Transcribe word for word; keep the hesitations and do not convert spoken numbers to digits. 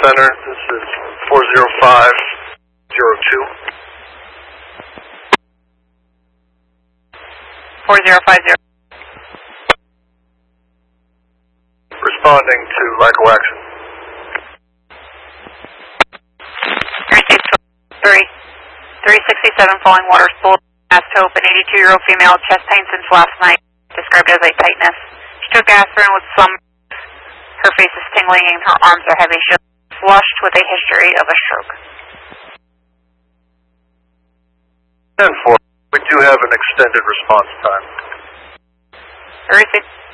Center. This is four zero five zero two. four zero five zero. Responding to lack of action. three three sixty-seven Falling Waters Boulevard, Mass Hope, an eighty-two-year-old female, chest pain since last night, described as light tightness. She took aspirin with some. Her face is tingling and her arms are heavy. She is flushed with a history of a stroke. ten four. We do have an extended response time. Very